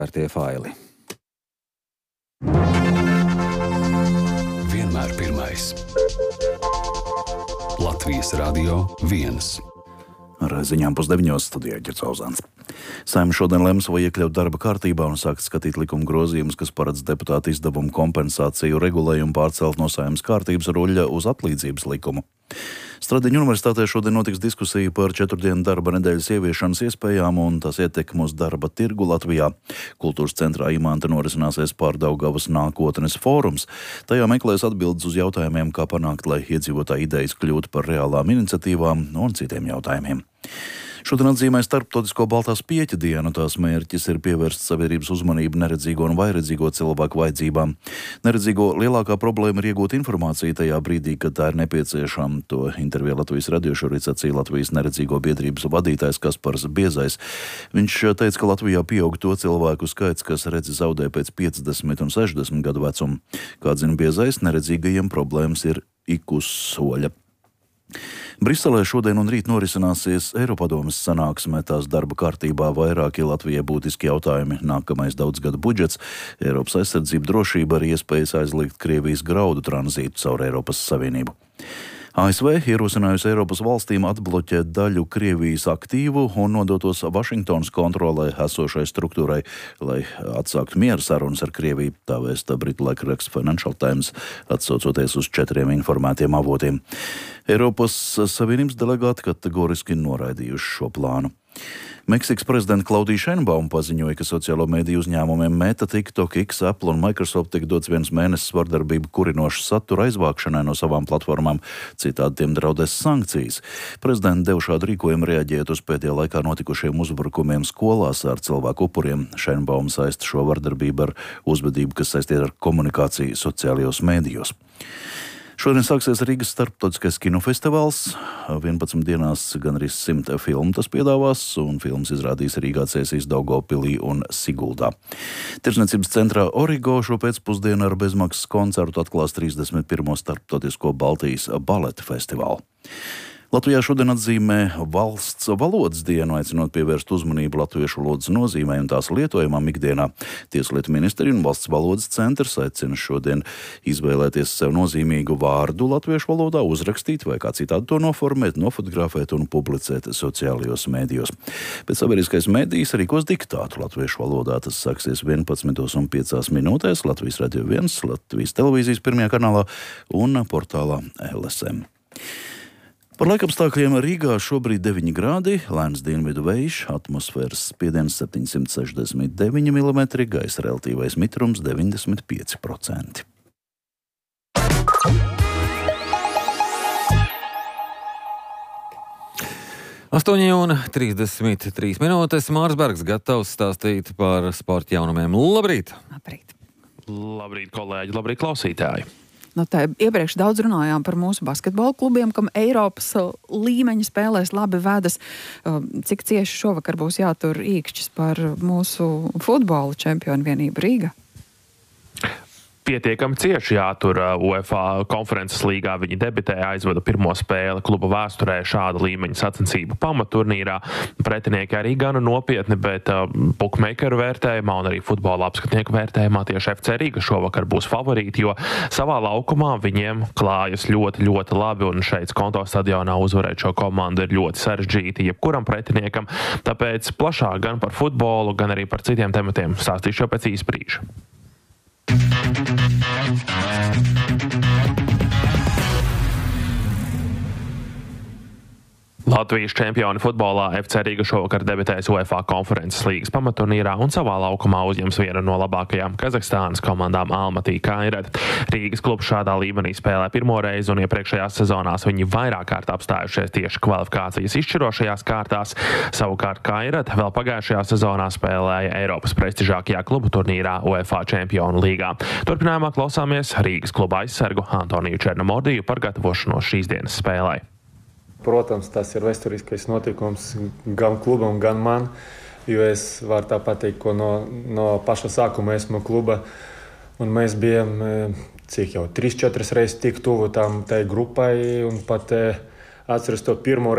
ar tie faili. Vienmēr pirmais. Latvijas Radio 1. Ar ziņām 8:30 studijā Ģercauzāns. Saeima šodien lems, vai iekļaut darba kārtībā un sākt skatīt likuma grozījumus, kas paredz deputātu izdevumu kompensāciju regulējumu pārcelt no Saeimas kārtības ruļļa uz atlīdzības likumu. Stradiņu universitātē šodien notiks diskusija par 4-dienu darba nedēļas ieviešanas iespējām un tās ietekmi uz darba tirgu Latvijā. Kultūras centrā Imanta norisināsies Pārdaugavas nākotnes fórums. Tajā meklēs atbildes uz jautājumiem, kā panākt, lai iedzīvotāju idejas kļūtu par reālām iniciatīvām un citiem jautājumiem. Šodien atzīmē Starptautisko Baltās pieķa dienu. Tās mērķis ir pievērst sabiedrības uzmanību neredzīgo un vairedzīgo cilvēku vajadzībām. Neredzīgo lielākā problēma ir iegūt informāciju tajā brīdī, kad tā ir nepieciešama. To intervijā Latvijas radio šorīt sacīja Latvijas neredzīgo biedrības vadītājs Kaspars Biezais. Viņš teica, ka Latvijā pieaug to cilvēku skaits, kas redzi zaudē pēc 50 un 60 gadu vecuma. Kā atzina Biezais, neredzīgajiem problēmas ir ik uz soļa. Briselē šodien un rīt norisināsies Eiropadomes sanāksmē, tās darba kārtībā vairākie Latvijai būtiski jautājumi. Nākamais daudzgadu budžets, Eiropas aizsardzība, drošība, arī iespējas aizliegt Krievijas graudu tranzītu caur Eiropas Savienību. ASV ierosinājusi Eiropas valstīm atbloķēt daļu Krievijas aktīvu un nodotos Vašingtonas kontrolē esošai struktūrai, lai atsāktu miera sarunas ar Krieviju, tā vēsta britu laikraksts Financial Times, atsaucoties uz 4 informētiem avotiem. Eiropas Savienības delegāti kategoriski noraidījuši šo plānu. Meksikas prezidenta Klaudija Šeinbauma paziņoja, ka sociālo mediju uzņēmumiem Meta, TikTok, X, Apple un Microsoft tiek dots 1 mēnesis vardarbību kurinošu satura aizvākšanai no savām platformām, citādi tiem draudēs sankcijas. Prezidenta deva šādu rīkojumu reaģējot uz pēdējā laikā notikušiem uzbrukumiem skolās ar cilvēku upuriem. Šeinbauma saista šo vardarbību ar uzvedību, kas saistīta ar komunikāciju sociālajos mēdījos. Šodien sāksies Rīgas starptautiskais kinofestivāls. 11 dienās gan arī 100 filmu tas piedāvās, un filmas izrādīs Rīgā, Cēsīs, Daugavpilī un Siguldā. Tirdzniecības centrā Origo šo pēcpusdienu ar bezmaksas koncertu atklās 31. starptautisko Baltijas baleta festivālu. Latvijā šodien atzīmē valsts valodas dienu, aicinot pievērst uzmanību latviešu valodas nozīmē un tās lietojumam ikdienā. Tieslietu ministrija un valsts valodas centrs aicina šodien izvēlēties sev nozīmīgu vārdu latviešu valodā, uzrakstīt vai kā citādi to noformēt, nofotografēt un publicēt sociālajos mēdījos. Bet sabiedriskais mēdījis rīkos diktātu latviešu valodā. Tas sāksies 11:05 Latvijas Radio 1, Latvijas televīzijas 1. kanālā un portālā LSM. Par laikapstākļiem Rīgā šobrīd 9 grādi, lēns dienvidu vējš, atmosfēras spiediens 769 mm, gaisa relatīvais mitrums 95%. Astoņi un 33 minūtes. Māris Bergs gatavs stāstīt par sporta jaunumiem. Labrīt! Labrīt! Labrīt, kolēģi! Labrīt, klausītāji! Nu, tā iepriekš daudz runājām par mūsu basketbola klubiem, kam Eiropas līmeņa spēlēs labi vedas. Cik cieši šovakar būs jātur īkšķis par mūsu futbola čempionu vienību Rīga? Pietiekami cieši jātur UEFA konferences līgā. Viņi debitēja, aizvada pirmo spēli kluba vēsturē šāda līmeņa sacensību pamaturnīrā. Pretinieki arī gana nopietni, bet bookmakeru vērtējumā un arī futbola apskatnieku vērtējumā tieši FC Rīga šovakar būs favorīti, jo savā laukumā viņiem klājas ļoti, ļoti labi, un šeit Skonto stadionā uzvarēt šo komandu ir ļoti sarežģīti jebkuram pretiniekam. Tāpēc plašāk gan par futbolu, gan arī par citiem tematiem stāstīšu jau pēc īsa brīža. Latvijas čempioni futbolā FC Rīga šovakar debitēs UEFA konferences līgas pamaturnīrā un savā laukumā uzņems vienu no labākajām Kazahstānas komandām Almatī Kairat. Rīgas klubs šādā līmenī spēlē pirmo reizi, un iepriekšējās sezonās viņi vairāk kārt apstājušies tieši kvalifikācijas izšķirošajās kārtās. Savukārt Kairat vēl pagājušajā sezonā spēlēja Eiropas prestižākajā klubu turnīrā UEFA Čempionu līgā. Turpinājumā klausāmies Rīgas kluba aizsargu Antoniju Černomordiju par gatavošanos šīs dienas spēlei. Protams, tas ir vēsturiskais notikums gan klubam, gan man, jo es varu tā pateikt, ko no paša sākuma esmu kluba, un mēs bijām, 3-4 reizes tik tuvu tai grupai, un pat atceros to pirmo